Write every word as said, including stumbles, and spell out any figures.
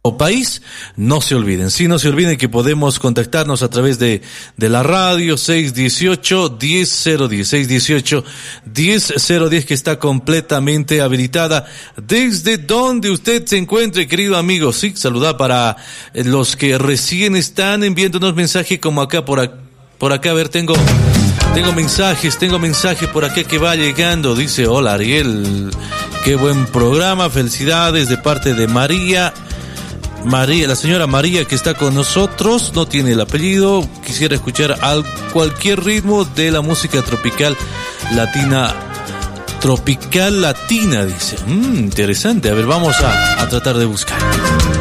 o país, no se olviden, sí, no se olviden que podemos contactarnos a través de, de la radio seis dieciocho, diez cero diez, seis dieciocho, diez cero diez, que está completamente habilitada. Desde donde usted se encuentre, querido amigo, sí, saludar para los que recién están enviándonos mensajes, como acá, por acá, por acá, a ver, tengo, tengo mensajes, tengo mensajes por acá que va llegando. Dice, hola Ariel, qué buen programa, felicidades de parte de María. María, la señora María, que está con nosotros, no tiene el apellido, quisiera escuchar al, cualquier ritmo de la música tropical latina, tropical latina, dice. Mm, interesante, a ver, vamos a, a tratar de buscar.